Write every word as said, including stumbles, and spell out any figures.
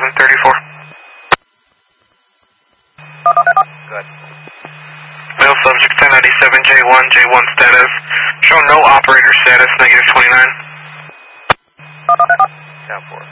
seven thirty-four. Good. Male subject ten ninety-seven J one, J one status. Show no operator status, negative twenty-nine. ten four.